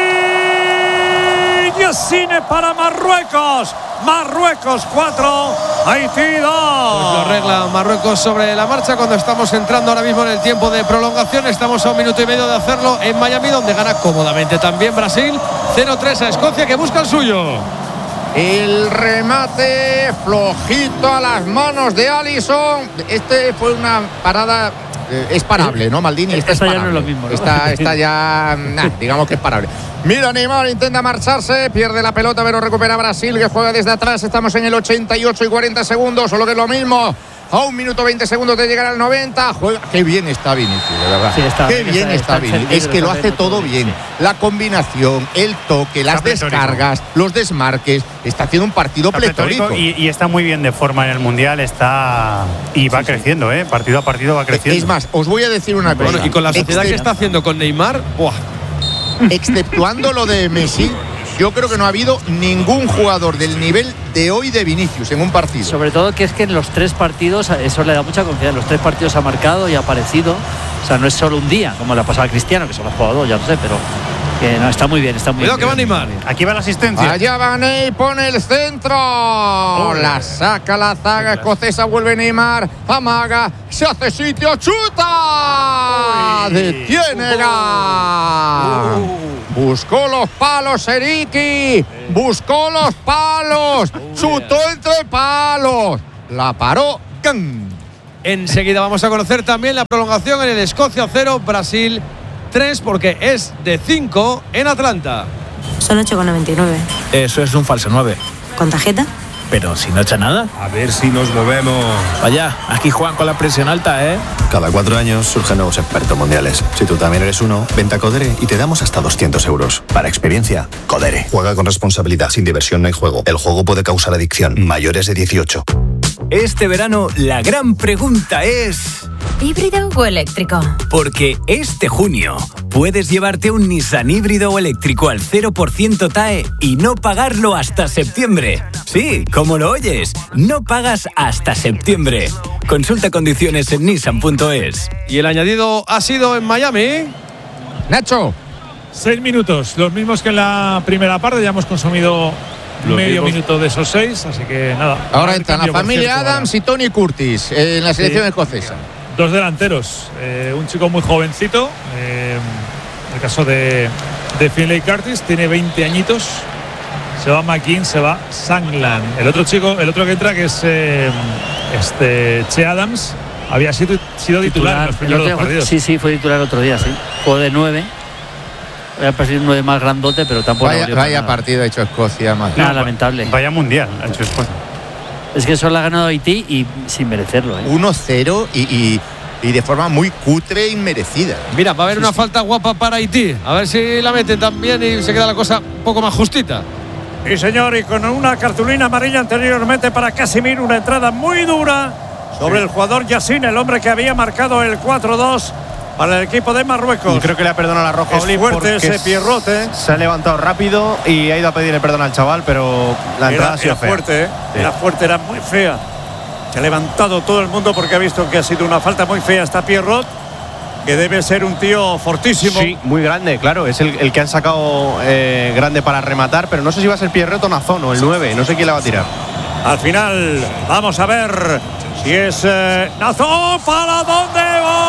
Yassine para Marruecos. Marruecos cuatro, Haití dos. Pues lo arregla Marruecos sobre la marcha cuando estamos entrando ahora mismo en el tiempo de prolongación. Estamos a un minuto y medio de hacerlo en Miami, donde gana cómodamente también Brasil. cero tres a Escocia, que busca el suyo. El remate flojito a las manos de Alisson. Este fue una parada. eh, es parable, ¿no, Maldini? Esta Esta es ya no es parable. lo mismo, ¿no? Esta, esta ya, nah, digamos que es parable. Mira, Neymar intenta marcharse, pierde la pelota, pero recupera Brasil, que juega desde atrás. Estamos en el ochenta y ocho y cuarenta segundos, solo que es lo mismo. A un minuto veinte segundos de llegar al noventa. Juega. Qué bien está Vinicius, de verdad. Sí, está, Qué bien está, está Vinicius. Es que lo hace todo bien. La combinación, el toque, las descargas, los desmarques. Está haciendo un partido pletórico. Y, y está muy bien de forma en el Mundial. Está y va sí, creciendo, ¿eh? Partido a partido va creciendo. Es más, os voy a decir una cosa. Bueno, y con la sociedad Except... que está haciendo con Neymar, ¡buah! Exceptuando lo de Messi, yo creo que no ha habido ningún jugador del nivel de hoy de Vinicius en un partido. Sobre todo que es que en los tres partidos, eso le da mucha confianza. En los tres partidos ha marcado y ha aparecido. O sea, no es solo un día, como le ha pasado a Cristiano, que solo ha jugado dos, ya no sé, pero que no, está muy bien, está muy Cuidado bien. Cuidado que va Neymar. Aquí va la asistencia. Allá va Ney, pone el centro. Oh, la saca la zaga escocesa, vuelve Neymar. Amaga, se hace sitio, chuta. Detiene Gan. Uh. Buscó los palos Eriki. Buscó los palos. Chutó entre palos. La paró Gan. Enseguida vamos a conocer también la prolongación en el Escocia cero, Brasil tres, porque es de cinco en Atlanta. Son ocho con noventa y nueve. Eso es un falso nueve. ¿Con tarjeta? Pero si no echa nada. A ver si nos movemos. Vaya, aquí juegan con la presión alta, ¿eh? Cada cuatro años surgen nuevos expertos mundiales. Si tú también eres uno, vente a Codere y te damos hasta doscientos euros. Para experiencia, Codere. Juega con responsabilidad. Sin diversión no hay juego. El juego puede causar adicción. Mayores de dieciocho. Este verano, la gran pregunta es... ¿híbrido o eléctrico? Porque este junio puedes llevarte un Nissan híbrido o eléctrico al cero por ciento T A E y no pagarlo hasta septiembre. Sí, como lo oyes, no pagas hasta septiembre. Consulta condiciones en nissan punto es. Y el añadido ha sido en Miami. Nacho. Seis minutos, los mismos que en la primera parte. Ya hemos consumido los medio mismos. Minuto de esos seis, así que nada. Ahora entran la familia Adams ahora. Y Tony Curtis en la selección sí. escocesa. Dos delanteros, eh, un chico muy jovencito, eh, en el caso de, de Finlay Curtis, tiene veinte añitos, se va McKean, se va Sangland. El otro chico, el otro que entra, que es eh, este Che Adams, había sido, sido titular, titular en los primeros dos partidos. Sí, sí, fue titular el otro día, sí. Jugó de nueve. Voy a pasar un nueve más grandote, pero tampoco. Vaya, vaya partido ha hecho Escocia, más. Nada, lamentable. Vaya mundial ha hecho Escocia. Es que eso lo ha ganado Haití y sin merecerlo, ¿eh? uno cero y, y, y de forma muy cutre e inmerecida. Mira, va a haber sí, una sí. falta guapa para Haití. A ver si la meten también y se queda la cosa un poco más justita. Sí, señor, y con una cartulina amarilla anteriormente para Casimir, una entrada muy dura sobre sí. el jugador Yassin, el hombre que había marcado el cuatro dos para el equipo de Marruecos. Y creo que le ha perdonado la roja a Oli. Es fuerte ese Pierrote. Se ha levantado rápido y ha ido a pedirle perdón al chaval, pero la entrada ha sido era fuerte, ¿eh? sí. Era fuerte, era muy fea. Se ha levantado todo el mundo porque ha visto que ha sido una falta muy fea esta Pierrot, que debe ser un tío fortísimo. Sí, muy grande, claro. Es el, el que han sacado eh, grande para rematar, pero no sé si va a ser Pierrot o Nazón o el nueve. No sé quién la va a tirar. Al final, vamos a ver si es eh, Nazón. ¿Para dónde,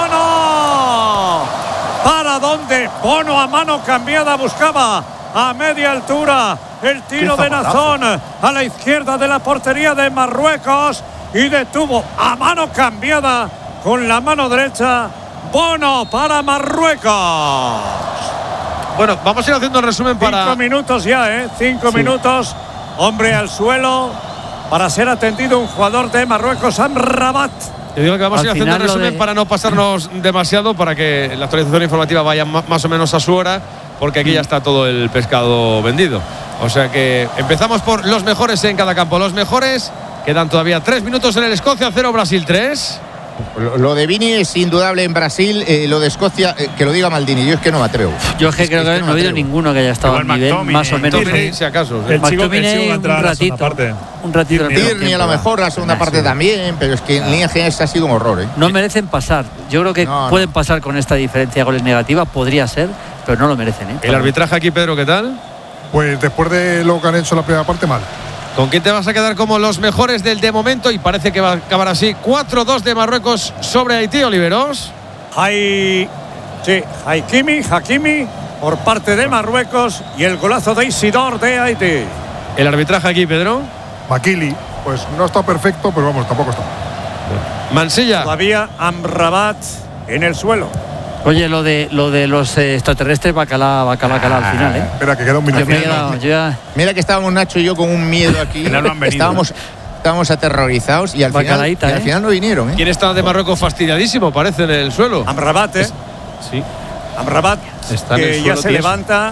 Bono? ¿Para dónde? Bono a mano cambiada buscaba a media altura el tiro de Nazón a la izquierda de la portería de Marruecos y detuvo a mano cambiada con la mano derecha Bono para Marruecos. Bueno, vamos a ir haciendo un resumen para... Cinco minutos ya, ¿eh? Cinco sí. minutos. Hombre al suelo para ser atendido un jugador de Marruecos, Amrabat. Te digo que vamos Al a ir haciendo un resumen de... para no pasarnos demasiado, para que la actualización informativa vaya más o menos a su hora, porque aquí mm. ya está todo el pescado vendido. O sea que empezamos por los mejores en cada campo. Los mejores, quedan todavía tres minutos en el Escocia cero, Brasil tres. Lo, lo de Vini es indudable en Brasil, eh, lo de Escocia, eh, que lo diga Maldini, yo es que no me atrevo. Yo es que es creo que, que no, no ha habido ninguno que haya estado a nivel más o menos. Tierney, si acaso. El chico que un ratito, parte. un ratito. Tierney a lo mejor la segunda parte también, pero es que en línea general ha sido un horror, ¿eh? No merecen pasar. Yo creo que no, pueden no. pasar con esta diferencia de goles negativa, podría ser, pero no lo merecen, ¿eh? El arbitraje aquí, Pedro, ¿qué tal? Pues después de lo que han hecho en la primera parte, mal. ¿Con quién te vas a quedar como los mejores del de momento? Y parece que va a acabar así. cuatro dos de Marruecos sobre Haití, Oliveros. Hay, sí, Hakimi, Hakimi por parte de Marruecos y el golazo de Isidor de Haití. ¿El arbitraje aquí, Pedro? Makili, pues no está perfecto, pero vamos, tampoco está. Mansilla. Todavía Amrabat en el suelo. Oye, lo de lo de los eh, extraterrestres bacala, bacala, bacala al final, ¿eh? Espera, que queda un minuto. Quedado, ya... Mira que estábamos Nacho y yo con un miedo aquí. no han estábamos, Estábamos aterrorizados y al, final, y al ¿eh? final no vinieron. ¿eh? ¿Quién está de Marruecos fastidiadísimo? Parece en el suelo. Amrabat, ¿eh? Es, sí. Amrabat, está en que el ya suelo se tieso. levanta,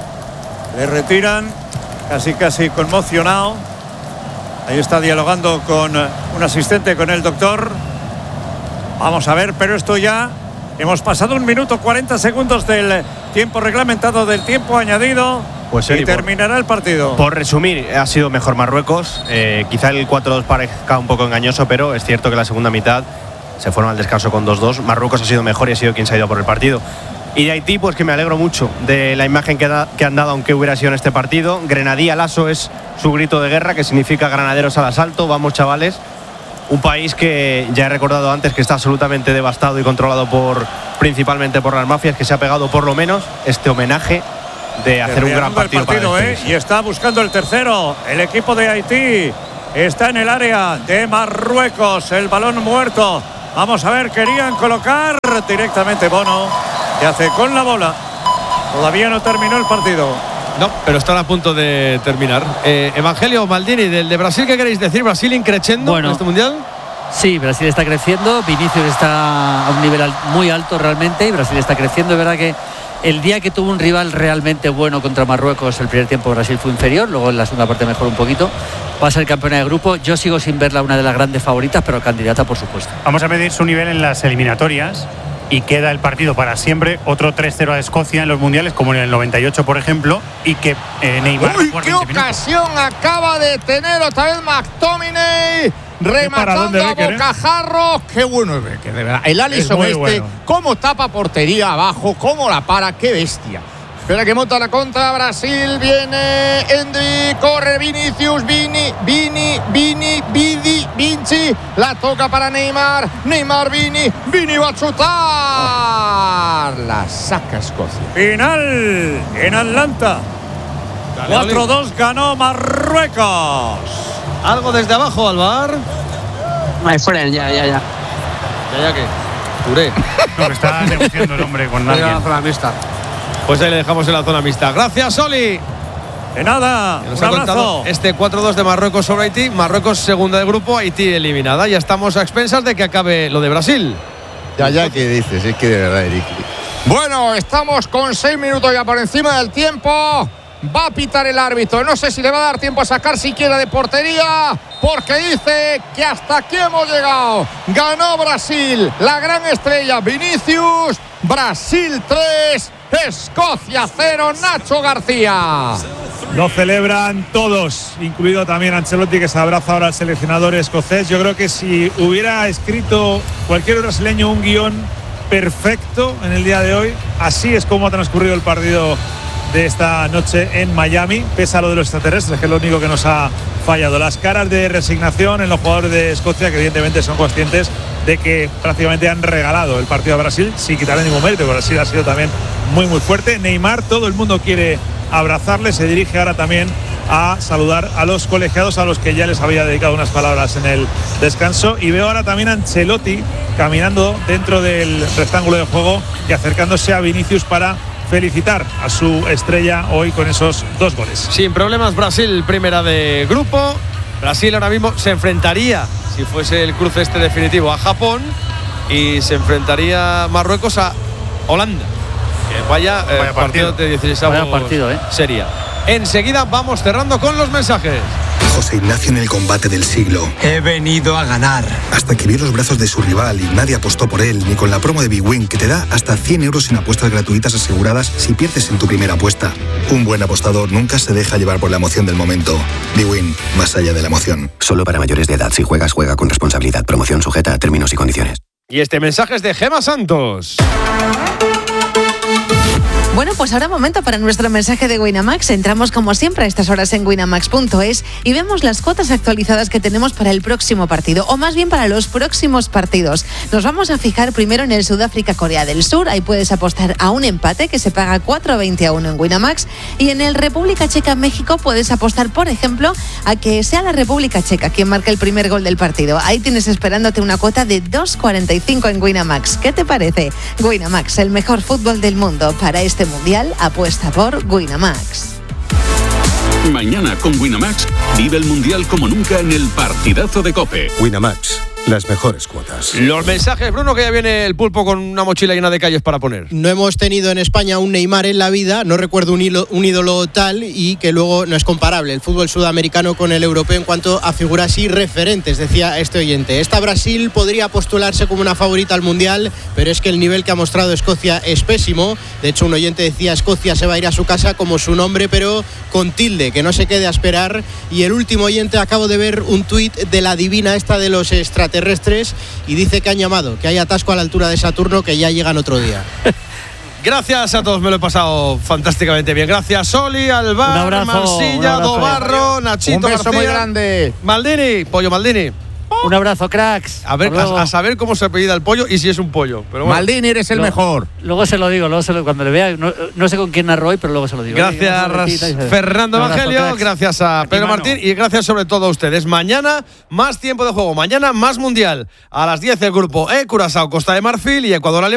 le retiran, casi casi conmocionado. Ahí está dialogando con un asistente, con el doctor. Vamos a ver, pero esto ya hemos pasado un minuto cuarenta segundos del tiempo reglamentado, del tiempo añadido. Pues y sí, terminará por, el partido. Por resumir, ha sido mejor Marruecos. Eh, quizá el cuatro dos parezca un poco engañoso, pero es cierto que la segunda mitad se fueron al descanso con dos dos. Marruecos ha sido mejor y ha sido quien se ha ido por el partido. Y de Haití, pues que me alegro mucho de la imagen que, da, que han dado, aunque hubiera sido en este partido. Grenadí al aso es su grito de guerra, que significa granaderos al asalto. Vamos, chavales. Un país que ya he recordado antes que está absolutamente devastado y controlado por principalmente por las mafias, que se ha pegado por lo menos este homenaje de hacer un gran partido, partido para ¿eh? Y está buscando el tercero. El equipo de Haití está en el área de Marruecos. El balón muerto. Vamos a ver, querían colocar directamente Bono. ¿Qué hace con la bola? Todavía no terminó el partido. No, pero están a punto de terminar. Eh, Evangelio Maldini, del de Brasil, ¿qué queréis decir? ¿Brasil increciendo bueno, en este mundial? Sí, Brasil está creciendo. Vinicius está a un nivel muy alto realmente. Y Brasil está creciendo. Es verdad que el día que tuvo un rival realmente bueno contra Marruecos, el primer tiempo Brasil fue inferior. Luego en la segunda parte mejoró un poquito. Va a ser campeona de grupo. Yo sigo sin verla una de las grandes favoritas, pero candidata por supuesto. Vamos a medir su nivel en las eliminatorias. Y queda el partido para siempre, otro tres cero a Escocia en los mundiales, como en el noventa y ocho, por ejemplo, y que eh, Neymar... ¡Uy, qué ocasión acaba de tener otra vez McTominay! Rematando a bocajarros. Qué bueno es Becker, de verdad. El Alisson este, bueno. Cómo tapa portería abajo, cómo la para, qué bestia. Espera que monta la contra Brasil, viene Endri, corre Vinicius, Vini, Vini, Vini, Vidi, Vinci, la toca para Neymar, Neymar, Vini, Vini va a chutar, la saca Escocia. Final en Atlanta, cuatro dos ganó Marruecos. Algo desde abajo, Alvar. My friend, ya, ya, ya. Ya, ya que. Puré. No, que está negociando el hombre con nadie. Pues ahí le dejamos en la zona mixta. Gracias, Oli. De nada. Nos un ha abrazo. contado este cuatro dos de Marruecos sobre Haití. Marruecos segunda de grupo, Haití eliminada. Ya estamos a expensas de que acabe lo de Brasil. Ya, ya, ¿qué dices? Es que de verdad, Eric. Bueno, estamos con seis minutos ya por encima del tiempo. Va a pitar el árbitro. No sé si le va a dar tiempo a sacar siquiera de portería, porque dice que hasta aquí hemos llegado. Ganó Brasil, la gran estrella Vinicius. Brasil tres, Escocia cero, Nacho García. Lo celebran todos, incluido también Ancelotti, que se abraza ahora al seleccionador escocés. Yo creo que si hubiera escrito cualquier brasileño un guión perfecto en el día de hoy, así es como ha transcurrido el partido de esta noche en Miami, pese a lo de los extraterrestres, que es lo único que nos ha fallado. Las caras de resignación en los jugadores de Escocia, que evidentemente son conscientes de que prácticamente han regalado el partido a Brasil, sin quitarle ningún mérito. Brasil ha sido también muy muy fuerte. Neymar, todo el mundo quiere abrazarle, se dirige ahora también a saludar a los colegiados, a los que ya les había dedicado unas palabras en el descanso. Y veo ahora también a Ancelotti caminando dentro del rectángulo de juego y acercándose a Vinicius para felicitar a su estrella hoy con esos dos goles. Sin problemas, Brasil primera de grupo. Brasil ahora mismo se enfrentaría, si fuese el cruce este definitivo, a Japón, y se enfrentaría Marruecos a Holanda. Que vaya, eh, vaya partido. partido de dieciséis avos partido, ¿eh? sería. Enseguida vamos cerrando con los mensajes. José Ignacio en el combate del siglo. He venido a ganar. Hasta que vio los brazos de su rival y nadie apostó por él, ni con la promo de Big Win, que te da hasta cien euros en apuestas gratuitas aseguradas si pierdes en tu primera apuesta. Un buen apostador nunca se deja llevar por la emoción del momento. Big Win, más allá de la emoción. Solo para mayores de edad. Si juegas, juega con responsabilidad. Promoción sujeta a términos y condiciones. Y este mensaje es de Gema Santos. Bueno, pues ahora momento para nuestro mensaje de Winamax. Entramos como siempre a estas horas en winamax punto es y vemos las cuotas actualizadas que tenemos para el próximo partido, o más bien para los próximos partidos. Nos vamos a fijar primero en el Sudáfrica-Corea del Sur. Ahí puedes apostar a un empate que se paga cuatro veinte a uno en Winamax. Y en el República Checa-México puedes apostar, por ejemplo, a que sea la República Checa quien marque el primer gol del partido. Ahí tienes esperándote una cuota de dos cuarenta y cinco en Winamax. ¿Qué te parece? Winamax, el mejor fútbol del mundo. Para este mundial, apuesta por Winamax. Mañana con Winamax vive el Mundial como nunca en el partidazo de COPE. Winamax, las mejores cuotas. Los mensajes, Bruno, que ya viene el pulpo con una mochila llena de calles para poner. No hemos tenido en España un Neymar en la vida, no recuerdo un, hilo, un ídolo tal y que luego no es comparable el fútbol sudamericano con el europeo en cuanto a figuras y referentes, decía este oyente. Esta Brasil podría postularse como una favorita al Mundial, pero es que el nivel que ha mostrado Escocia es pésimo. De hecho, un oyente decía Escocia se va a ir a su casa como su nombre, pero con tilde, que no se quede a esperar. Y el último oyente, acabo de ver un tuit de la divina esta de los extraterrestres terrestres y dice que han llamado, que hay atasco a la altura de Saturno, que ya llegan otro día. Gracias a todos, me lo he pasado fantásticamente bien. Gracias, Soli, Alvar, Mansilla, Dobarro, Nachito Un beso García, muy grande. Maldini, Pollo Maldini. Un abrazo, cracks. A ver, a, a saber cómo se apellida el pollo y si es un pollo. Pero bueno. Maldini, eres el Lo, mejor. Luego se lo digo, luego se lo, cuando le vea. No, no sé con quién narró hoy, pero luego se lo digo. Gracias, Fernando Evangelio. Gracias a Pedro Martín y gracias sobre todo a ustedes. Mañana, más tiempo de juego. Mañana, más mundial. A las diez, el grupo E, Curazao, Costa de Marfil y Ecuador, Alemania.